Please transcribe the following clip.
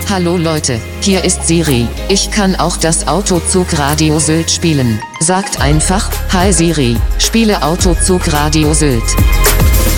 Hallo Leute, hier ist Siri. Ich kann auch das Autozug Radio Sylt spielen. Sagt einfach, hi Siri, spiele Autozug Radio Sylt.